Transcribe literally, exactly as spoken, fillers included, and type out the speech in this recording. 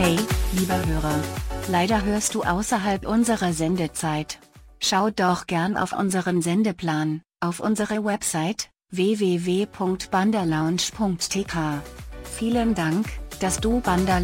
Hey, lieber Hörer. Leider hörst du außerhalb unserer Sendezeit. Schau doch gern auf unseren Sendeplan, auf unsere Website, w w w punkt banderlounge punkt t k. Vielen Dank, dass du Bander